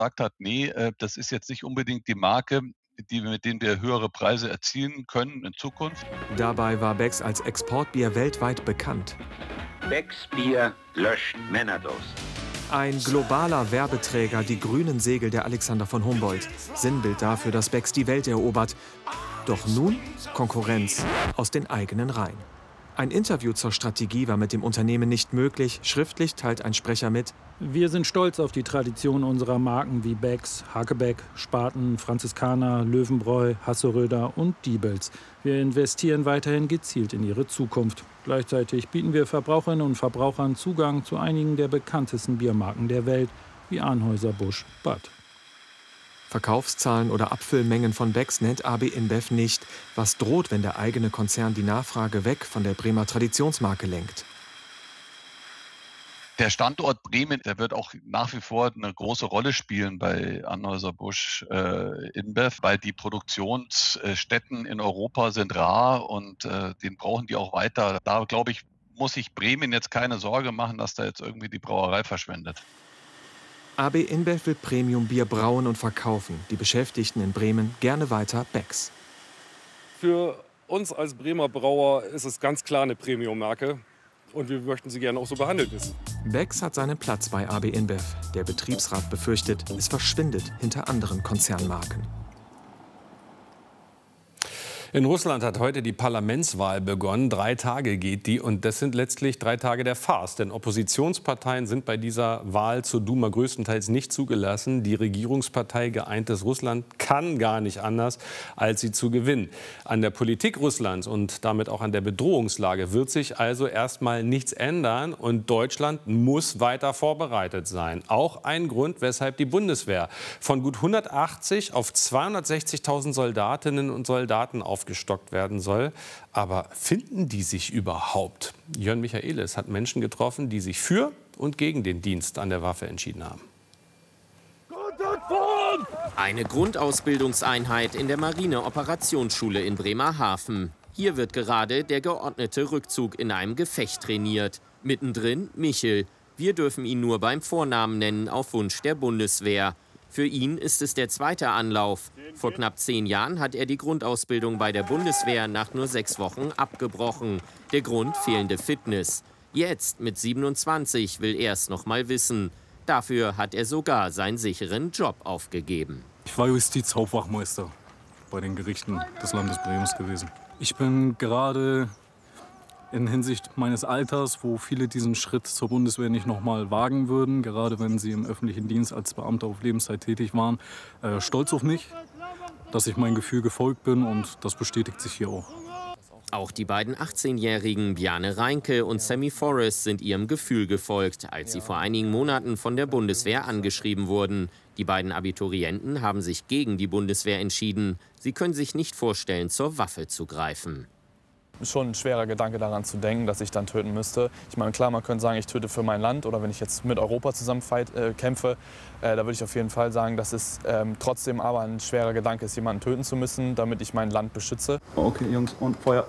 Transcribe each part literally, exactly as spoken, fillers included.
gesagt hat, nee, äh, das ist jetzt nicht unbedingt die Marke, die, mit denen wir höhere Preise erzielen können in Zukunft. Dabei war Becks als Exportbier weltweit bekannt. Becks Bier löscht Männerdurst. Ein globaler Werbeträger, die grünen Segel der Alexander von Humboldt. Sinnbild dafür, dass Becks die Welt erobert. Doch nun Konkurrenz aus den eigenen Reihen. Ein Interview zur Strategie war mit dem Unternehmen nicht möglich. Schriftlich teilt ein Sprecher mit: Wir sind stolz auf die Tradition unserer Marken wie Becks, Hakebeck, Spaten, Franziskaner, Löwenbräu, Hasseröder und Diebels. Wir investieren weiterhin gezielt in ihre Zukunft. Gleichzeitig bieten wir Verbraucherinnen und Verbrauchern Zugang zu einigen der bekanntesten Biermarken der Welt, wie Anheuser-Busch, Bud. Verkaufszahlen oder Abfüllmengen von Becks nennt A B InBev nicht. Was droht, wenn der eigene Konzern die Nachfrage weg von der Bremer Traditionsmarke lenkt? Der Standort Bremen, der wird auch nach wie vor eine große Rolle spielen bei Anheuser-Busch äh, InBev, weil die Produktionsstätten in Europa sind rar und äh, den brauchen die auch weiter. Da, glaube ich, muss sich Bremen jetzt keine Sorge machen, dass da jetzt irgendwie die Brauerei verschwendet. A B InBev will Premium-Bier brauen und verkaufen. Die Beschäftigten in Bremen gerne weiter Becks. Für uns als Bremer Brauer ist es ganz klar eine Premium-Marke. Und wir möchten sie gerne auch so behandelt wissen. Becks hat seinen Platz bei A B InBev. Der Betriebsrat befürchtet, es verschwindet hinter anderen Konzernmarken. In Russland hat heute die Parlamentswahl begonnen. Drei Tage geht die und das sind letztlich drei Tage der Farce. Denn Oppositionsparteien sind bei dieser Wahl zur Duma größtenteils nicht zugelassen. Die Regierungspartei Geeintes Russland kann gar nicht anders, als sie zu gewinnen. An der Politik Russlands und damit auch an der Bedrohungslage wird sich also erstmal nichts ändern. Und Deutschland muss weiter vorbereitet sein. Auch ein Grund, weshalb die Bundeswehr von gut hundertachtzig auf zweihundertsechzigtausend Soldatinnen und Soldaten auf aufgestockt werden soll. Aber finden die sich überhaupt? Jörn Michaelis hat Menschen getroffen, die sich für und gegen den Dienst an der Waffe entschieden haben. Eine Grundausbildungseinheit in der Marine-Operationsschule in Bremerhaven. Hier wird gerade der geordnete Rückzug in einem Gefecht trainiert. Mittendrin Michel. Wir dürfen ihn nur beim Vornamen nennen, auf Wunsch der Bundeswehr. Für ihn ist es der zweite Anlauf. Vor knapp zehn Jahren hat er die Grundausbildung bei der Bundeswehr nach nur sechs Wochen abgebrochen. Der Grund: fehlende Fitness. Jetzt, mit siebenundzwanzig, will er es noch mal wissen. Dafür hat er sogar seinen sicheren Job aufgegeben. Ich war Justizhauptwachmeister bei den Gerichten des Landes Bremens gewesen. Ich bin gerade in Hinsicht meines Alters, wo viele diesen Schritt zur Bundeswehr nicht noch mal wagen würden, gerade wenn sie im öffentlichen Dienst als Beamter auf Lebenszeit tätig waren, äh, stolz auf mich, dass ich meinem Gefühl gefolgt bin, und das bestätigt sich hier auch. Auch die beiden achtzehnjährigen Bjarne Reinke und Sammy Forrest sind ihrem Gefühl gefolgt, als sie vor einigen Monaten von der Bundeswehr angeschrieben wurden. Die beiden Abiturienten haben sich gegen die Bundeswehr entschieden. Sie können sich nicht vorstellen, zur Waffe zu greifen. Schon ein schwerer Gedanke daran zu denken, dass ich dann töten müsste. Ich meine, klar, man könnte sagen, ich töte für mein Land, oder wenn ich jetzt mit Europa zusammen fight, äh, kämpfe, äh, da würde ich auf jeden Fall sagen, dass es ähm, trotzdem aber ein schwerer Gedanke ist, jemanden töten zu müssen, damit ich mein Land beschütze. Okay, Jungs, und Feuer.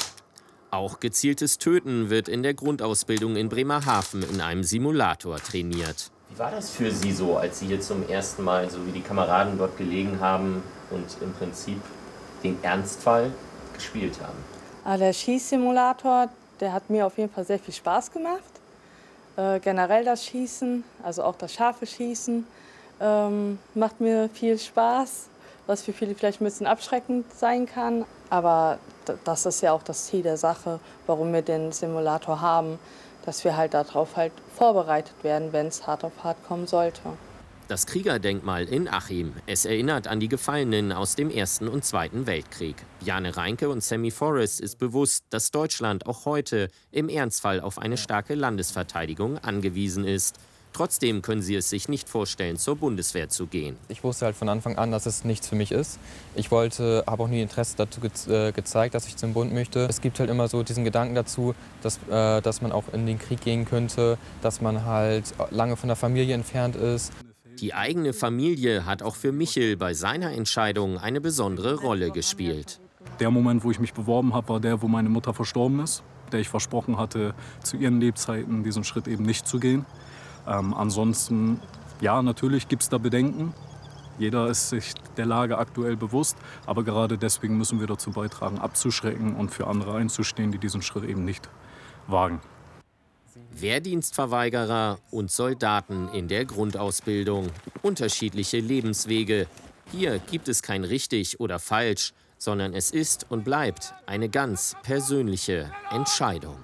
Auch gezieltes Töten wird in der Grundausbildung in Bremerhaven in einem Simulator trainiert. Wie war das für Sie so, als Sie hier zum ersten Mal, so wie die Kameraden dort gelegen haben und im Prinzip den Ernstfall gespielt haben? Der Schießsimulator, der hat mir auf jeden Fall sehr viel Spaß gemacht. Äh, generell das Schießen, also auch das scharfe Schießen, ähm, macht mir viel Spaß, was für viele vielleicht ein bisschen abschreckend sein kann. Aber das ist ja auch das Ziel der Sache, warum wir den Simulator haben, dass wir halt darauf halt vorbereitet werden, wenn es hart auf hart kommen sollte. Das Kriegerdenkmal in Achim. Es erinnert an die Gefallenen aus dem Ersten und Zweiten Weltkrieg. Bjarne Reinke und Sammy Forrest ist bewusst, dass Deutschland auch heute im Ernstfall auf eine starke Landesverteidigung angewiesen ist. Trotzdem können sie es sich nicht vorstellen, zur Bundeswehr zu gehen. Ich wusste halt von Anfang an, dass es nichts für mich ist. Ich wollte, habe auch nie Interesse dazu ge äh, gezeigt, dass ich zum Bund möchte. Es gibt halt immer so diesen Gedanken dazu, dass, äh, dass man auch in den Krieg gehen könnte, dass man halt lange von der Familie entfernt ist. Die eigene Familie hat auch für Michel bei seiner Entscheidung eine besondere Rolle gespielt. Der Moment, wo ich mich beworben habe, war der, wo meine Mutter verstorben ist, der ich versprochen hatte, zu ihren Lebzeiten diesen Schritt eben nicht zu gehen. Ähm, ansonsten Ja, natürlich gibt es da Bedenken. Jeder ist sich der Lage aktuell bewusst. Aber gerade deswegen müssen wir dazu beitragen, abzuschrecken und für andere einzustehen, die diesen Schritt eben nicht wagen. Wehrdienstverweigerer und Soldaten in der Grundausbildung. Unterschiedliche Lebenswege. Hier gibt es kein richtig oder falsch, sondern es ist und bleibt eine ganz persönliche Entscheidung.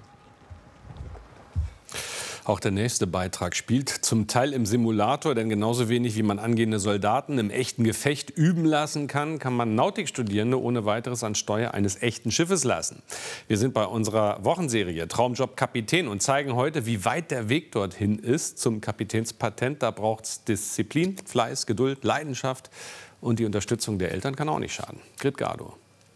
Auch der nächste Beitrag spielt zum Teil im Simulator, denn genauso wenig wie man angehende Soldaten im echten Gefecht üben lassen kann, kann man Nautikstudierende ohne weiteres an Steuer eines echten Schiffes lassen. Wir sind bei unserer Wochenserie Traumjob Kapitän und zeigen heute, wie weit der Weg dorthin ist zum Kapitänspatent. Da braucht es Disziplin, Fleiß, Geduld, Leidenschaft und die Unterstützung der Eltern kann auch nicht schaden. Grit Gado.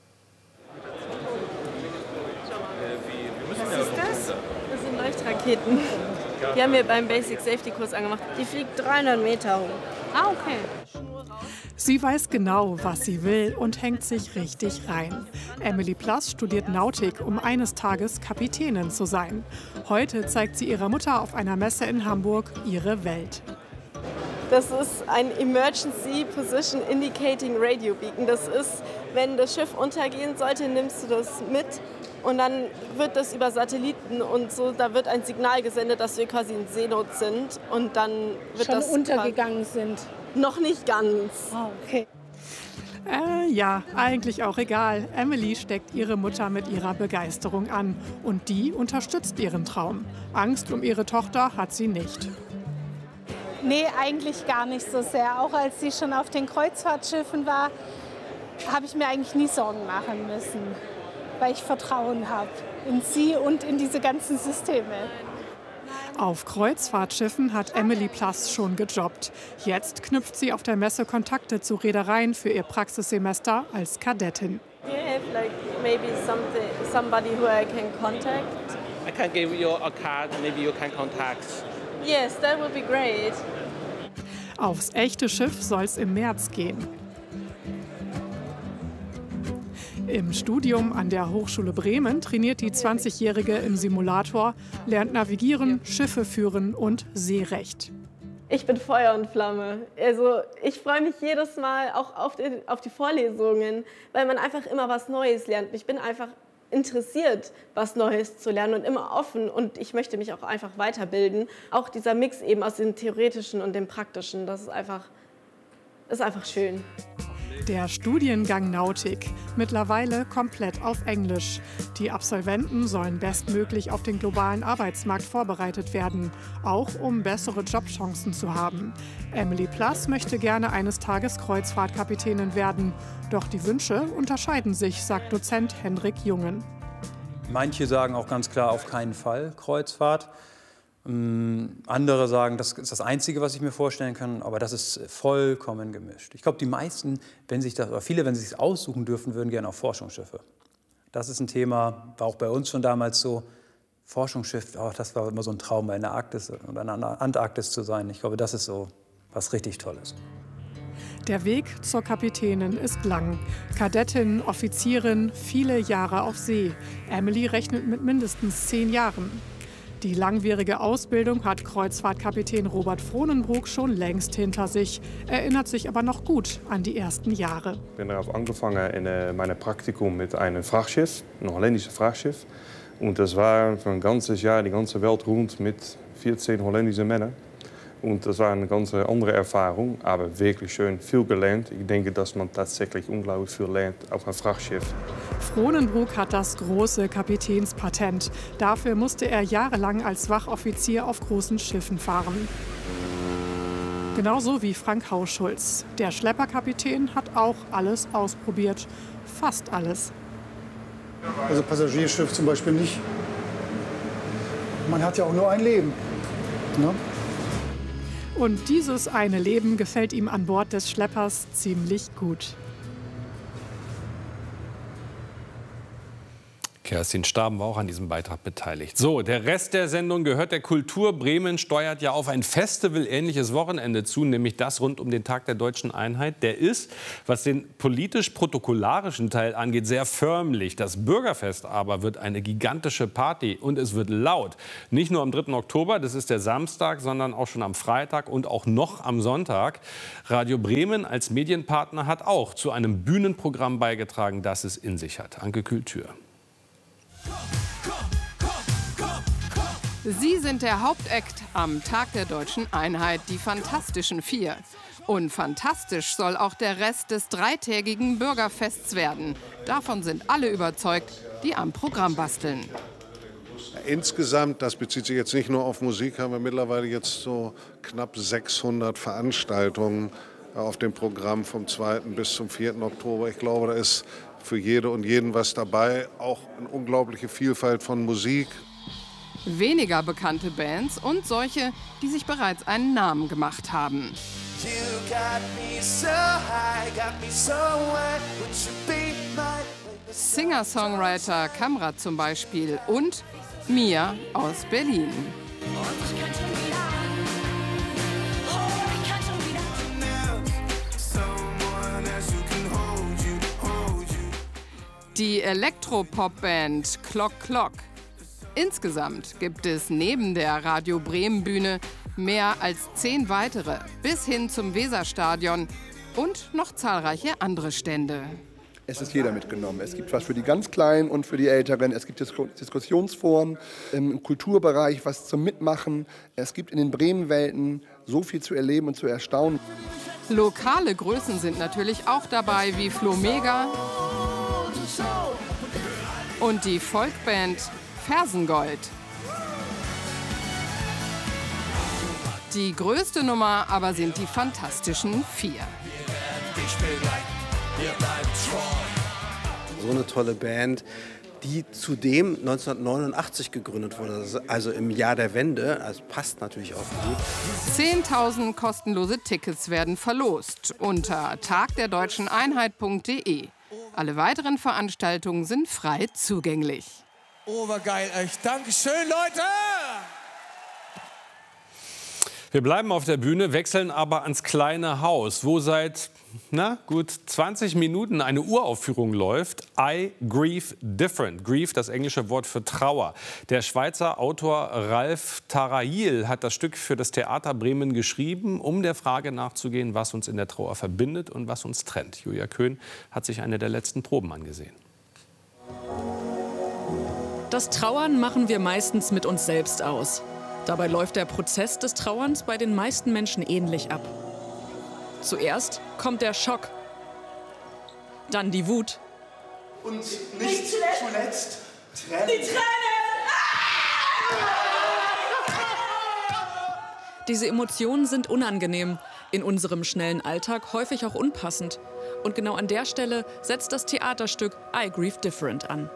Was ist das? Das sind Leuchtraketen. Die haben wir beim Basic Safety Kurs angemacht. Die fliegt dreihundert Meter hoch. Ah, okay. Sie weiß genau, was sie will und hängt sich richtig rein. Emily Plass studiert Nautik, um eines Tages Kapitänin zu sein. Heute zeigt sie ihrer Mutter auf einer Messe in Hamburg ihre Welt. Das ist ein Emergency Position Indicating Radio Beacon. Das ist, wenn das Schiff untergehen sollte, nimmst du das mit. Und dann wird das über Satelliten und so, da wird ein Signal gesendet, dass wir quasi in Seenot sind. Und dann wird Schon das untergegangen sind. Noch nicht ganz. Oh, okay. Äh, ja, eigentlich auch egal. Emily steckt ihre Mutter mit ihrer Begeisterung an. Und die unterstützt ihren Traum. Angst um ihre Tochter hat sie nicht. Nee, eigentlich gar nicht so sehr. Auch als sie schon auf den Kreuzfahrtschiffen war, habe ich mir eigentlich nie Sorgen machen müssen. Weil ich Vertrauen habe in sie und in diese ganzen Systeme. Auf Kreuzfahrtschiffen hat Emily Plass schon gejobbt. Jetzt knüpft sie auf der Messe Kontakte zu Reedereien für ihr Praxissemester als Kadettin. Do you have like maybe something, somebody who I can contact? I can give you a card, maybe you can contact. Yes, that would be great. Aufs echte Schiff soll's im März gehen. Im Studium an der Hochschule Bremen trainiert die zwanzigjährige im Simulator, lernt navigieren, Schiffe führen und Seerecht. Ich bin Feuer und Flamme. Also ich freue mich jedes Mal auch auf die, auf die Vorlesungen, weil man einfach immer was Neues lernt. Ich bin einfach interessiert, was Neues zu lernen und immer offen. Und ich möchte mich auch einfach weiterbilden. Auch dieser Mix eben aus dem Theoretischen und dem Praktischen, das ist einfach, ist einfach schön. Der Studiengang Nautik, mittlerweile komplett auf Englisch. Die Absolventen sollen bestmöglich auf den globalen Arbeitsmarkt vorbereitet werden, auch um bessere Jobchancen zu haben. Emily Plass möchte gerne eines Tages Kreuzfahrtkapitänin werden. Doch die Wünsche unterscheiden sich, sagt Dozent Hendrik Jungen. Manche sagen auch ganz klar auf keinen Fall Kreuzfahrt. Andere sagen, das ist das Einzige, was ich mir vorstellen kann, aber das ist vollkommen gemischt. Ich glaube, die meisten, wenn sich das, oder viele, wenn sie es aussuchen dürfen, würden gerne auf Forschungsschiffe. Das ist ein Thema, war auch bei uns schon damals so. Forschungsschiff, oh, das war immer so ein Traum, in der Arktis oder in der Antarktis zu sein. Ich glaube, das ist so was richtig Tolles. Der Weg zur Kapitänin ist lang. Kadettin, Offizierin, viele Jahre auf See. Emily rechnet mit mindestens zehn Jahren. Die langwierige Ausbildung hat Kreuzfahrtkapitän Robert Frohnenbroek schon längst hinter sich, erinnert sich aber noch gut an die ersten Jahre. Ich bin darauf angefangen in meinem Praktikum mit einem Frachtschiff, ein holländisches Frachtschiff. Und das war für ein ganzes Jahr die ganze Welt rund mit vierzehn holländischen Männern. Und das war eine ganz andere Erfahrung, aber wirklich schön, viel gelernt. Ich denke, dass man tatsächlich unglaublich viel lernt auf einem Frachtschiff. Frohnenbroek hat das große Kapitänspatent. Dafür musste er jahrelang als Wachoffizier auf großen Schiffen fahren. Genauso wie Frank Hauschulz. Der Schlepperkapitän hat auch alles ausprobiert. Fast alles. Also Passagierschiff zum Beispiel nicht. Man hat ja auch nur ein Leben. Ne? Und dieses eine Leben gefällt ihm an Bord des Schleppers ziemlich gut. Kerstin Staben war auch an diesem Beitrag beteiligt. So, der Rest der Sendung gehört der Kultur. Bremen steuert ja auf ein Festival-ähnliches Wochenende zu, nämlich das rund um den Tag der Deutschen Einheit. Der ist, was den politisch-protokollarischen Teil angeht, sehr förmlich. Das Bürgerfest aber wird eine gigantische Party und es wird laut. Nicht nur am dritten Oktober, das ist der Samstag, sondern auch schon am Freitag und auch noch am Sonntag. Radio Bremen als Medienpartner hat auch zu einem Bühnenprogramm beigetragen, das es in sich hat. Anke Kühltür. Sie sind der Hauptakt am Tag der Deutschen Einheit, die Fantastischen Vier. Und fantastisch soll auch der Rest des dreitägigen Bürgerfests werden. Davon sind alle überzeugt, die am Programm basteln. Insgesamt, das bezieht sich jetzt nicht nur auf Musik, haben wir mittlerweile jetzt so knapp sechshundert Veranstaltungen auf dem Programm vom zweiten bis zum vierten Oktober. Ich glaube, da ist für jede und jeden was dabei, auch eine unglaubliche Vielfalt von Musik. Weniger bekannte Bands und solche, die sich bereits einen Namen gemacht haben. Singer-Songwriter Kamrat zum Beispiel und Mia aus Berlin. Die Elektropop-Band Clock Clock. Insgesamt gibt es neben der Radio Bremen Bühne mehr als zehn weitere, bis hin zum Weserstadion und noch zahlreiche andere Stände. Es ist jeder mitgenommen. Es gibt was für die ganz Kleinen und für die Älteren. Es gibt Diskussionsforen im Kulturbereich, was zum Mitmachen. Es gibt in den Bremen-Welten so viel zu erleben und zu erstaunen. Lokale Größen sind natürlich auch dabei, wie Flo Mega und die Folkband Fersengold. Die größte Nummer aber sind die Fantastischen Vier. So eine tolle Band, die zudem neunzehnhundertneunundachtzig gegründet wurde, also im Jahr der Wende. Also passt natürlich auch gut. zehntausend kostenlose Tickets werden verlost unter tagderdeutscheneinheit punkt de. Alle weiteren Veranstaltungen sind frei zugänglich. Obergeil, echt. Dankeschön, Leute! Wir bleiben auf der Bühne, wechseln aber ans kleine Haus, wo seit na, gut zwanzig Minuten eine Uraufführung läuft. I Grieve Different. Grief, das englische Wort für Trauer. Der Schweizer Autor Ralf Tarayil hat das Stück für das Theater Bremen geschrieben, um der Frage nachzugehen, was uns in der Trauer verbindet und was uns trennt. Julia Köhn hat sich eine der letzten Proben angesehen. Das Trauern machen wir meistens mit uns selbst aus. Dabei läuft der Prozess des Trauerns bei den meisten Menschen ähnlich ab. Zuerst kommt der Schock, dann die Wut. Und nicht, nicht zuletzt, zuletzt Tränen. Die Tränen! Diese Emotionen sind unangenehm, in unserem schnellen Alltag häufig auch unpassend. Und genau an der Stelle setzt das Theaterstück I Grieve Different an.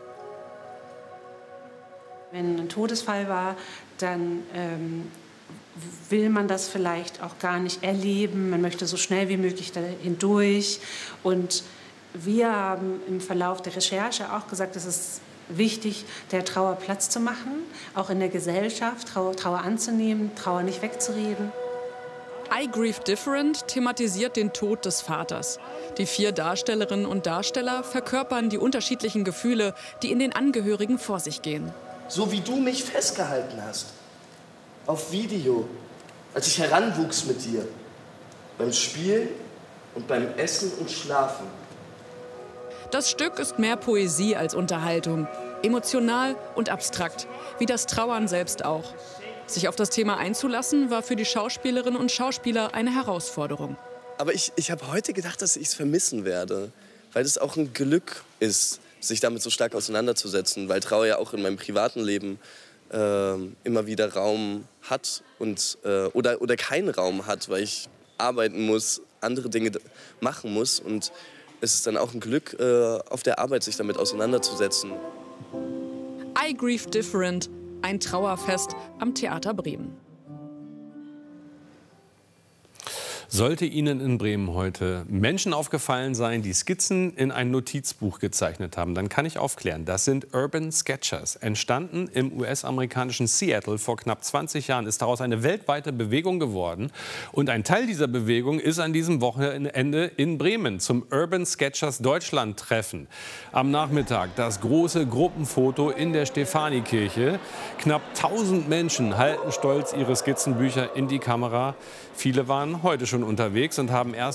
Wenn ein Todesfall war, dann ähm, will man das vielleicht auch gar nicht erleben. Man möchte so schnell wie möglich da hindurch. Und wir haben im Verlauf der Recherche auch gesagt, es ist wichtig, der Trauer Platz zu machen, auch in der Gesellschaft, Trauer, Trauer anzunehmen, Trauer nicht wegzureden. I Grieve Different thematisiert den Tod des Vaters. Die vier Darstellerinnen und Darsteller verkörpern die unterschiedlichen Gefühle, die in den Angehörigen vor sich gehen. So wie du mich festgehalten hast, auf Video, als ich heranwuchs mit dir, beim Spielen und beim Essen und Schlafen. Das Stück ist mehr Poesie als Unterhaltung, emotional und abstrakt, wie das Trauern selbst auch. Sich auf das Thema einzulassen, war für die Schauspielerinnen und Schauspieler eine Herausforderung. Aber ich, ich habe heute gedacht, dass ich es vermissen werde, weil es auch ein Glück ist, sich damit so stark auseinanderzusetzen, weil Trauer ja auch in meinem privaten Leben äh, immer wieder Raum hat und, äh, oder, oder keinen Raum hat, weil ich arbeiten muss, andere Dinge machen muss. Und es ist dann auch ein Glück, äh, auf der Arbeit sich damit auseinanderzusetzen. I Grieve Different, ein Trauerfest am Theater Bremen. Sollte Ihnen in Bremen heute Menschen aufgefallen sein, die Skizzen in ein Notizbuch gezeichnet haben, dann kann ich aufklären, das sind Urban Sketchers. Entstanden im U S-amerikanischen Seattle vor knapp zwanzig Jahren, ist daraus eine weltweite Bewegung geworden. Und ein Teil dieser Bewegung ist an diesem Wochenende in Bremen zum Urban Sketchers Deutschland-Treffen. Am Nachmittag das große Gruppenfoto in der Stephanikirche. Knapp tausend Menschen halten stolz ihre Skizzenbücher in die Kamera. Viele waren heute schon unterwegs und haben erst